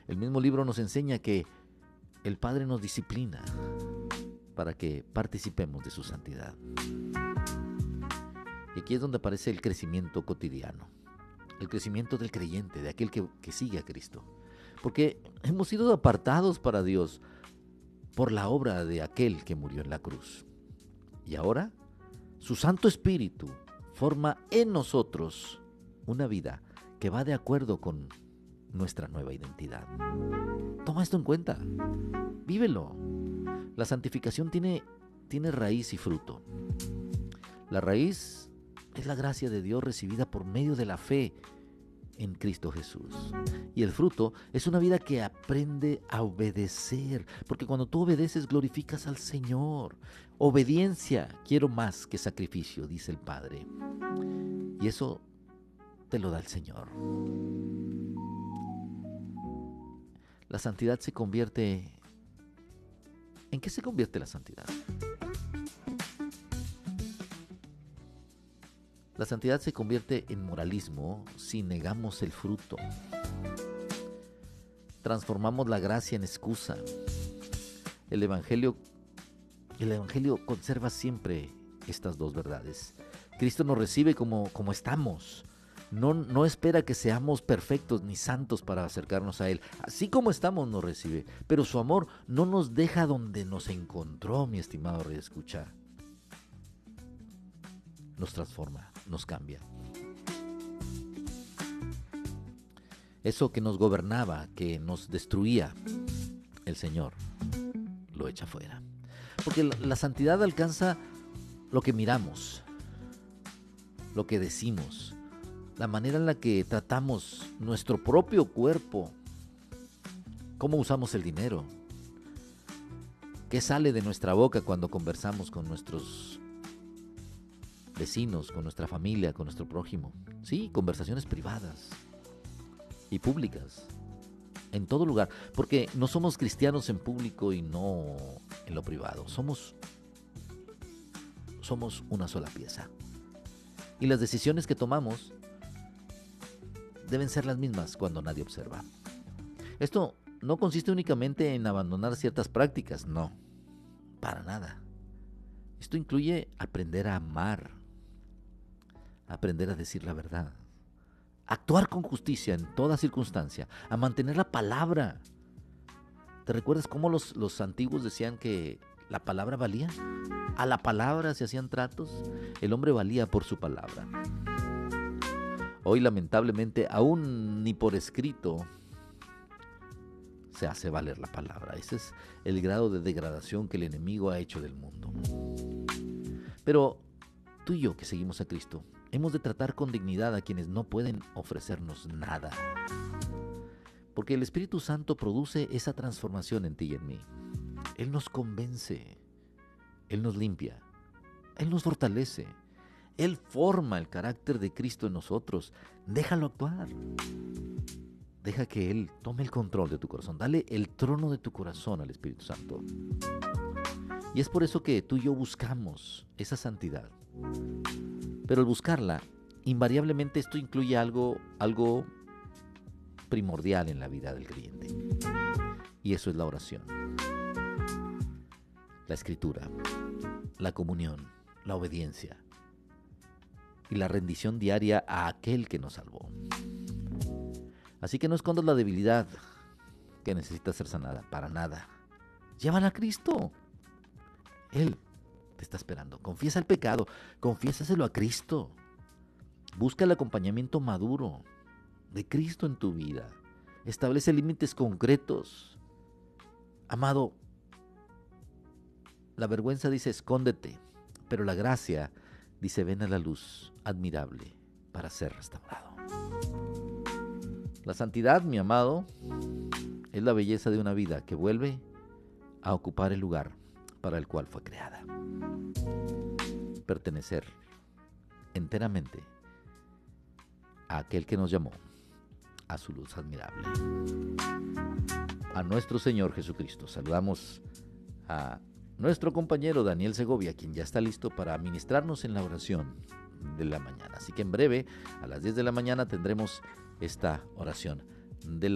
El mismo libro nos enseña que el Padre nos disciplina para que participemos de su santidad. Y aquí es donde aparece el crecimiento cotidiano, el crecimiento del creyente, de aquel que sigue a Cristo. Porque hemos sido apartados para Dios por la obra de aquel que murió en la cruz. Y ahora, su Santo Espíritu forma en nosotros una vida que va de acuerdo con nuestra nueva identidad. Toma esto en cuenta, vívelo. La santificación tiene raíz y fruto. La raíz es la gracia de Dios recibida por medio de la fe en Cristo Jesús. Y el fruto es una vida que aprende a obedecer, porque cuando tú obedeces glorificas al Señor. Obediencia quiero más que sacrificio, dice el Padre. Y eso te lo da el Señor. La santidad se convierte... ¿En qué se convierte la santidad? La santidad se convierte en moralismo si negamos el fruto. Transformamos la gracia en excusa. El Evangelio conserva siempre estas dos verdades. Cristo nos recibe como estamos. No espera que seamos perfectos ni santos para acercarnos a Él. Así como estamos nos recibe. Pero su amor no nos deja donde nos encontró, mi estimado redescucha. Nos transforma, nos cambia. Eso que nos gobernaba, que nos destruía, el Señor lo echa fuera. Porque la santidad alcanza lo que miramos, lo que decimos, la manera en la que tratamos nuestro propio cuerpo, cómo usamos el dinero, qué sale de nuestra boca cuando conversamos con nuestros vecinos, con nuestra familia, con nuestro prójimo. Sí, conversaciones privadas y públicas, en todo lugar, porque no somos cristianos en público y no en lo privado. Somos una sola pieza. Y las decisiones que tomamos deben ser las mismas cuando nadie observa. Esto no consiste únicamente en abandonar ciertas prácticas, no, para nada. Esto incluye aprender a amar, aprender a decir la verdad, actuar con justicia en toda circunstancia, a mantener la palabra. ¿Te recuerdas cómo los antiguos decían que la palabra valía? A la palabra se hacían tratos, el hombre valía por su palabra. Hoy, lamentablemente, aún ni por escrito se hace valer la palabra. Ese es el grado de degradación que el enemigo ha hecho del mundo. Pero tú y yo, que seguimos a Cristo, hemos de tratar con dignidad a quienes no pueden ofrecernos nada. Porque el Espíritu Santo produce esa transformación en ti y en mí. Él nos convence, Él nos limpia, Él nos fortalece. Él forma el carácter de Cristo en nosotros. Déjalo actuar. Deja que Él tome el control de tu corazón. Dale el trono de tu corazón al Espíritu Santo. Y es por eso que tú y yo buscamos esa santidad. Pero al buscarla, invariablemente esto incluye algo primordial en la vida del creyente. Y eso es la oración, la escritura, la comunión, la obediencia y la rendición diaria a aquel que nos salvó. Así que no escondas la debilidad que necesita ser sanada, para nada. Llévala a Cristo. Él te está esperando. Confiesa el pecado, confiésaselo a Cristo. Busca el acompañamiento maduro de Cristo en tu vida. Establece límites concretos. Amado, la vergüenza dice escóndete, pero la gracia dice ven a la luz admirable para ser restaurado. La santidad, mi amado, es la belleza de una vida que vuelve a ocupar el lugar para el cual fue creada. Pertenecer enteramente a aquel que nos llamó a su luz admirable. A nuestro Señor Jesucristo. Saludamos a nuestro compañero Daniel Segovia, quien ya está listo para ministrarnos en la oración de la mañana. Así que en breve, a las 10 de la mañana, tendremos esta oración de la